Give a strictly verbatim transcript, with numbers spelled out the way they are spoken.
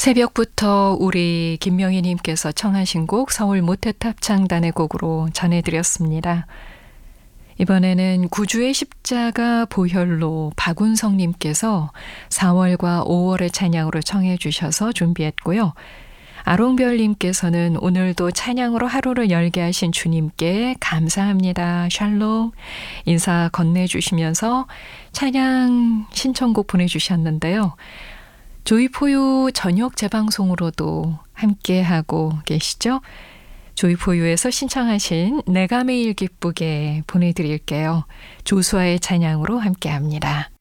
새벽부터 우리 김명희님께서 청하신 곡 서울 모태탑창단의 곡으로 전해드렸습니다. 이번에는 구주의 십자가 보혈로 박운성님께서 사월과 오월의 찬양으로 청해 주셔서 준비했고요. 아롱별님께서는 오늘도 찬양으로 하루를 열게 하신 주님께 감사합니다. 샬롬 인사 건네주시면서 찬양 신청곡 보내주셨는데요. 조이포유 저녁 재방송으로도 함께하고 계시죠? 조이포유에서 신청하신 내가 매일 기쁘게 보내드릴게요. 조수아의 찬양으로 함께합니다.